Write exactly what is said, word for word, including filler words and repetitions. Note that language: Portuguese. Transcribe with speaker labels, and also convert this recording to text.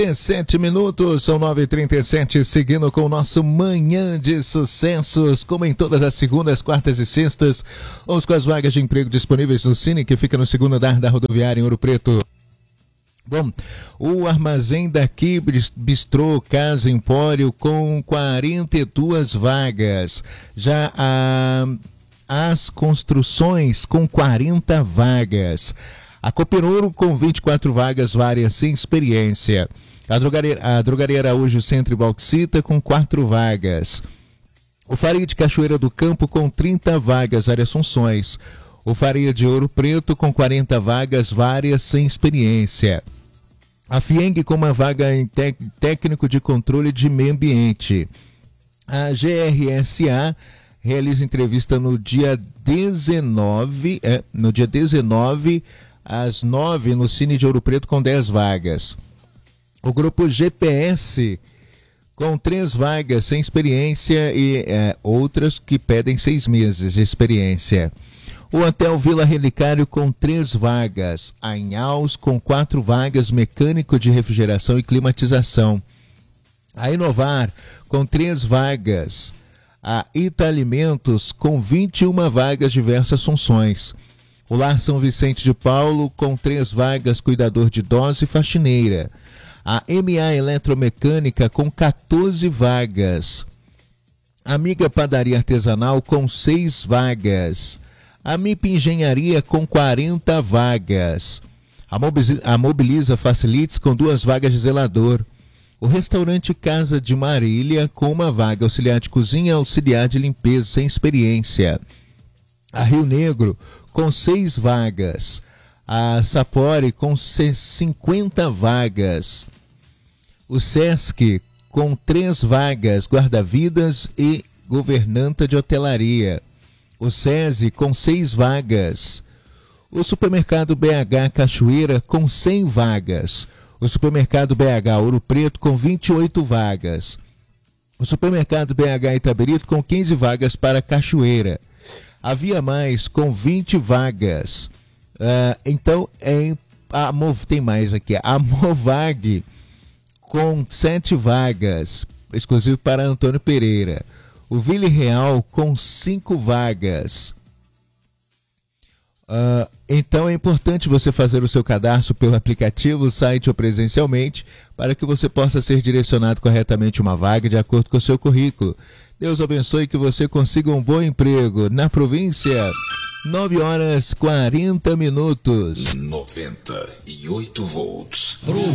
Speaker 1: Sete minutos, são nove e trinta e sete, seguindo com o nosso Manhã de Sucessos, como em todas as segundas, quartas e sextas, vamos com as vagas de emprego disponíveis no Cine, que fica no segundo andar da rodoviária em Ouro Preto. Bom, o Armazém daqui, Bistrô, Casa Empório, com quarenta e duas vagas. Já a, as construções com quarenta vagas. A Cooperouro com vinte e quatro vagas, várias sem experiência. A drogaria, a drogaria Araújo Centro e Bauxita com quatro vagas. O Faria de Cachoeira do Campo com trinta vagas, várias funções. O Faria de Ouro Preto com quarenta vagas, várias sem experiência. A Fieng com uma vaga em tec, técnico de controle de meio ambiente. A G R S A realiza entrevista no dia dezenove, é, no dia dezenove às nove no Cine de Ouro Preto com dez vagas. O grupo G P S com três vagas sem experiência e é, outras que pedem seis meses de experiência. O Hotel Vila Relicário com três vagas. A Inhaus com quatro vagas, mecânico de refrigeração e climatização. A Inovar com três vagas. A Italimentos com vinte e uma vagas, diversas funções. O Lar São Vicente de Paulo com três vagas, cuidador de idosos e faxineira. A M A Eletromecânica com quatorze vagas. Amiga Padaria Artesanal com seis vagas. A M I P Engenharia com quarenta vagas. A Mobiliza Facilities com duas vagas de zelador. O restaurante Casa de Marília com uma vaga, auxiliar de cozinha, auxiliar de limpeza sem experiência. A Rio Negro com seis vagas. A Sapori com cinquenta vagas. O Sesc com três vagas, guarda-vidas e governanta de hotelaria. O SESI com seis vagas. O Supermercado B H Cachoeira com cem vagas. O Supermercado B H Ouro Preto com vinte e oito vagas. O Supermercado B H Itabirito com quinze vagas para Cachoeira. A Via Mais com vinte vagas. Uh, então, em, a Mov, tem mais aqui. A Movag com sete vagas, exclusivo para Antônio Pereira. O Vila Real com cinco vagas. Uh, então é importante você fazer o seu cadastro pelo aplicativo, site ou presencialmente, para que você possa ser direcionado corretamente a uma vaga de acordo com o seu currículo. Deus abençoe que você consiga um bom emprego. Na província, nove horas e quarenta minutos.
Speaker 2: noventa e oito volts.